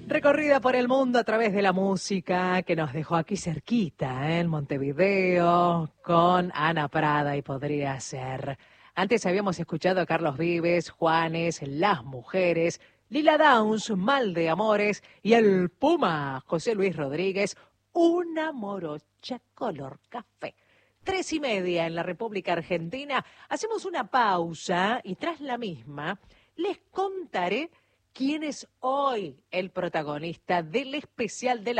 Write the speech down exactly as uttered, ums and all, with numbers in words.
Recorrida por el mundo a través de la música que nos dejó aquí cerquita, ¿eh? En Montevideo, con Ana Prada y Podría Ser. Antes habíamos escuchado a Carlos Vives, Juanes, Las Mujeres, Lila Downs, Mal de Amores y el Puma, José Luis Rodríguez, Una Morocha color café. Tres y media en la República Argentina. Hacemos una pausa y tras la misma les contaré quién es hoy el protagonista del especial de la